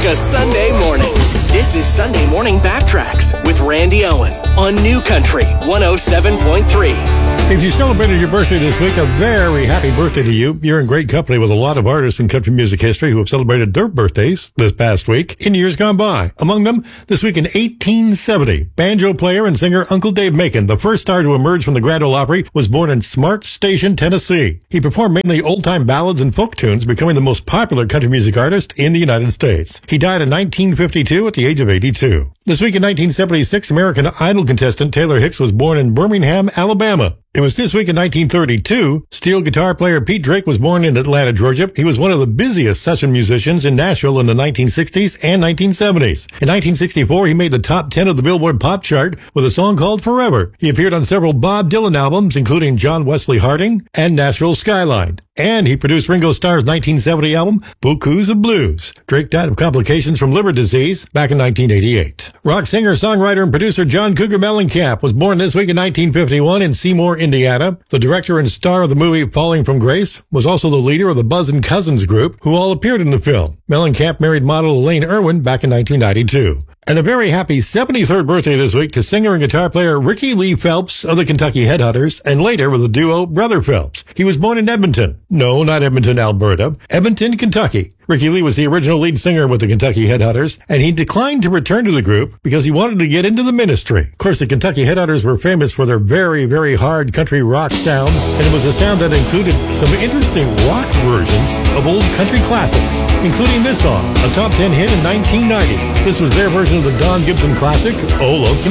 like a Sunday morning. This is Sunday Morning Backtracks with Randy Owen on New Country 107.3. If you celebrated your birthday this week, a very happy birthday to you. You're in great company with a lot of artists in country music history who have celebrated their birthdays this past week in years gone by. Among them, this week in 1870, banjo player and singer Uncle Dave Macon, the first star to emerge from the Grand Ole Opry, was born in Smart Station, Tennessee. He performed mainly old-time ballads and folk tunes, becoming the most popular country music artist in the United States. He died in 1952 at the age of 82. This week in 1976, American Idol contestant Taylor Hicks was born in Birmingham, Alabama. It was this week in 1932, steel guitar player Pete Drake was born in Atlanta, Georgia. He was one of the busiest session musicians in Nashville in the 1960s and 1970s. In 1964, he made the top 10 of the Billboard Pop chart with a song called Forever. He appeared on several Bob Dylan albums, including John Wesley Harding and Nashville Skyline. And he produced Ringo Starr's 1970 album, Bukus of Blues. Drake died of complications from liver disease back in 1988. Rock singer, songwriter, and producer John Cougar Mellencamp was born this week in 1951 in Seymour, Indiana. The director and star of the movie Falling from Grace was also the leader of the Buzz and Cousins group, who all appeared in the film. Mellencamp married model Elaine Irwin back in 1992. And a very happy 73rd birthday this week to singer and guitar player Ricky Lee Phelps of the Kentucky Headhunters, and later with the duo Brother Phelps. He was born in Edmonton. No, not Edmonton, Alberta. Edmonton, Kentucky. Ricky Lee was the original lead singer with the Kentucky Headhunters, and he declined to return to the group because he wanted to get into the ministry. Of course, the Kentucky Headhunters were famous for their very, very hard country rock sound, and it was a sound that included some interesting rock versions of old country classics, including this song, a top 10 hit in 1990. This was their version of the Don Gibson classic, Oh Lonesome